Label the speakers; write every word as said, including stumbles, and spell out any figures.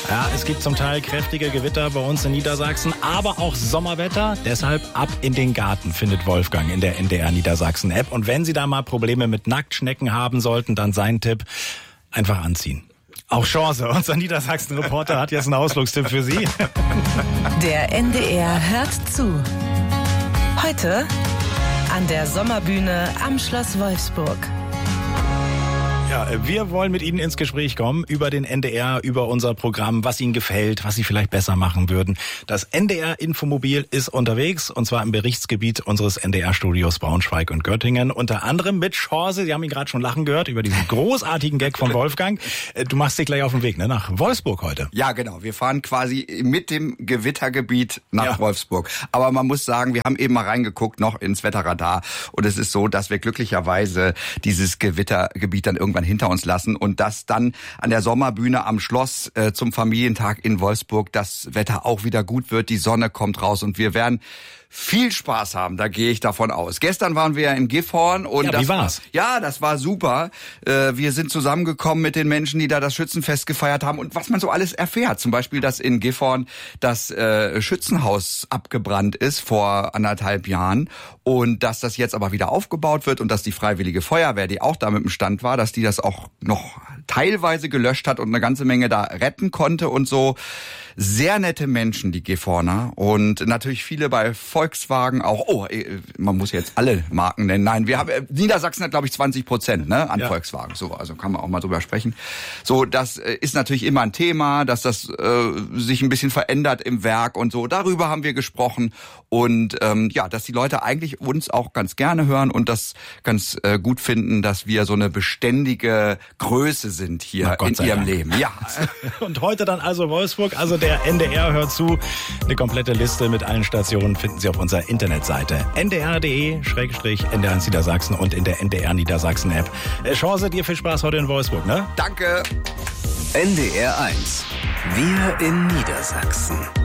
Speaker 1: Ja, es gibt zum Teil kräftige Gewitter bei uns in Niedersachsen, aber auch Sommerwetter. Deshalb ab in den Garten, findet Wolfgang in der N D R Niedersachsen App. Und wenn Sie da mal Probleme mit Nacktschnecken haben sollten, dann sein Tipp, einfach anziehen. Auch Chance. Unser Niedersachsen-Reporter hat jetzt einen Ausflugstipp für Sie.
Speaker 2: Der N D R hört zu. Heute an der Sommerbühne am Schloss Wolfsburg.
Speaker 1: Ja, wir wollen mit Ihnen ins Gespräch kommen über den N D R, über unser Programm, was Ihnen gefällt, was Sie vielleicht besser machen würden. Das N D R-Infomobil ist unterwegs, und zwar im Berichtsgebiet unseres N D R-Studios Braunschweig und Göttingen. Unter anderem mit Chance, Sie haben ihn gerade schon lachen gehört, über diesen großartigen Gag von Wolfgang. Du machst dich gleich auf den Weg, ne, nach Wolfsburg heute.
Speaker 3: Ja, genau. Wir fahren quasi mit dem Gewittergebiet nach ja. Wolfsburg. Aber man muss sagen, wir haben eben mal reingeguckt noch ins Wetterradar. Und es ist so, dass wir glücklicherweise dieses Gewittergebiet dann irgendwann hinter uns lassen und dass dann an der Sommerbühne am Schloss äh, zum Familientag in Wolfsburg das Wetter auch wieder gut wird, die Sonne kommt raus und wir werden viel Spaß haben, da gehe ich davon aus. Gestern waren wir ja in Gifhorn und
Speaker 1: ja,
Speaker 3: das
Speaker 1: wie war's?
Speaker 3: War, ja, das war super. Äh, wir sind zusammengekommen mit den Menschen, die da das Schützenfest gefeiert haben und was man so alles erfährt. Zum Beispiel, dass in Gifhorn das äh, Schützenhaus abgebrannt ist vor anderthalb Jahren und dass das jetzt aber wieder aufgebaut wird und dass die Freiwillige Feuerwehr, die auch da mit dem Stand war, dass die das auch noch teilweise gelöscht hat und eine ganze Menge da retten konnte und so. Sehr nette Menschen, die Gifhorner, und natürlich viele bei Volkswagen auch. Oh, man muss jetzt alle Marken nennen. Nein, wir haben Niedersachsen hat glaube ich zwanzig Prozent ne an ja. Volkswagen. So, also kann man auch mal drüber sprechen. So, das ist natürlich immer ein Thema, dass das äh, sich ein bisschen verändert im Werk und so. Darüber haben wir gesprochen und ähm, ja, dass die Leute eigentlich uns auch ganz gerne hören und das ganz äh, gut finden, dass wir so eine beständige Größe sind hier in ihrem Dank. Leben. Ja.
Speaker 1: Und heute dann also Wolfsburg, also der N D R hört zu. Eine komplette Liste mit allen Stationen finden Sie auf unserer Internetseite n d r punkt d e Schrägstrich N D R Niedersachsen und in der N D R Niedersachsen App. Chance, dir viel Spaß heute in Wolfsburg, ne?
Speaker 3: Danke.
Speaker 4: N D R eins. Wir in Niedersachsen.